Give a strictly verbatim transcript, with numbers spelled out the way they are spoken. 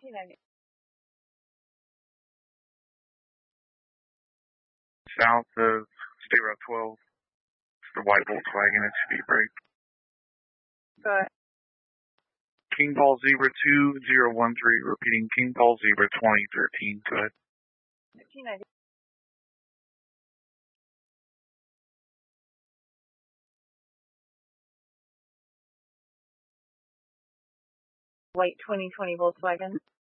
fifteen ninety. South of State Route twelve. It's the white Volkswagen at speed brake. Go ahead. King Paul Zebra two zero one three, repeating King Paul Zebra twenty thirteen. Go ahead. fifteen ninety. White twenty twenty Volkswagen.